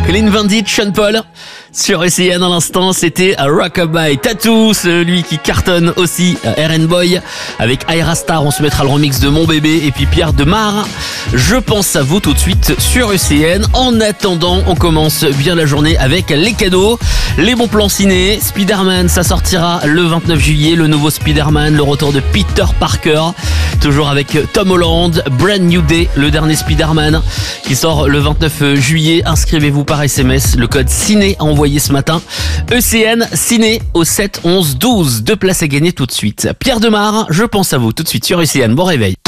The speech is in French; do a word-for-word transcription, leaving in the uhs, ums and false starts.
Clean Bandit, Sean Paul. Sur S C N à l'instant, c'était Rockabye Tattoo, celui qui cartonne aussi, R and Boy. Avec Ira Star, on se mettra le remix de Mon Bébé et puis Pierre Demar. Je pense à vous tout de suite sur S C N. En attendant, on commence bien la journée avec les cadeaux, les bons plans ciné. Spider-Man, ça sortira le vingt-neuf juillet, le nouveau Spider-Man, le retour de Peter Parker. Toujours avec Tom Holland, Brand New Day, le dernier Spider-Man qui sort le vingt-neuf juillet. Inscrivez-vous par S M S, le code ciné à envoyer ce matin. E C N ciné au sept onze douze. Deux places à gagner tout de suite. Pierre Demar, je pense à vous tout de suite sur E C N. Bon réveil.